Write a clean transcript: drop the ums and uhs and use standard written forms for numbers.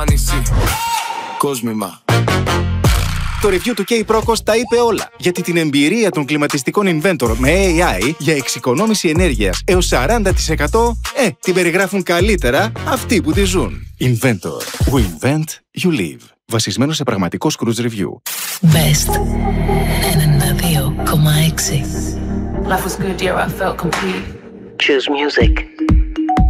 Κόσμημα. Το review του K-Procos τα είπε όλα, γιατί την εμπειρία των κλιματιστικών Inventor με AI για εξοικονόμηση ενέργειας έως 40% την περιγράφουν καλύτερα αυτοί που τη ζουν. Inventor. We invent, you live. Βασισμένο σε πραγματικό Scrooge Review. Best 92,6. Life was good, yeah, I felt complete. Choose music.